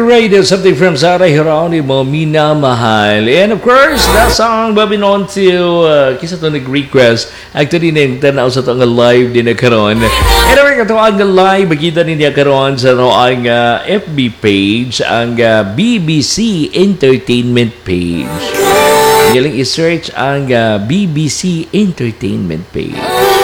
Alright, that's something from Sarah Geronimo, Minamahal. And of course, that song babinon to kisa to nag-request. Actually, nagtanaw sa itong live din na karon. Anyway, ito ang live, magkita ninyo karon sa ang FB page, ang BBC Entertainment page. Galing i-search ang BBC Entertainment page.